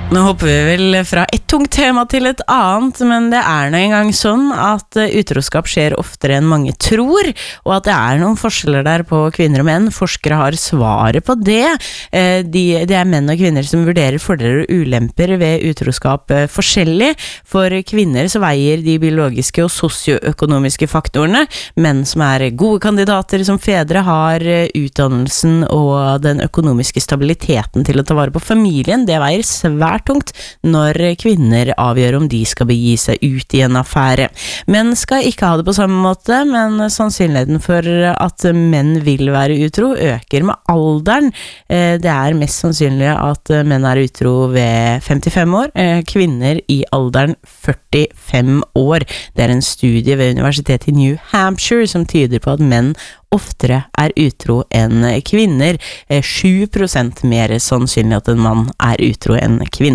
Nå hopper vi vel fra et tungt tema til et annet, men det nå en gang sånn at utroskap skjer oftere enn mange tror, og at det noen forskjeller der på kvinner og menn. Forskere har svaret på det. Det menn og kvinner som vurderer fordeler og ulemper ved utroskap forskjellig. For kvinner så veier de biologiske og sosioøkonomiske faktorene. Menn som gode kandidater som fedre har utdannelsen og den økonomiske stabiliteten til å ta vare på familien. Det veier svært tungt når kvinner avgjør om de skal begi seg ut I en affære. Menn skal ikke ha det på samme måte, men sannsynligheten for at menn vil være utro øker med alderen. Det mest sannsynlig at menn utro ved 55 år, kvinner I alderen 45 år. Det en studie ved Universitetet I New Hampshire som tyder på at menn oftere utro enn kvinner. 7% mer sannsynlig at en mann utro enn kvinner.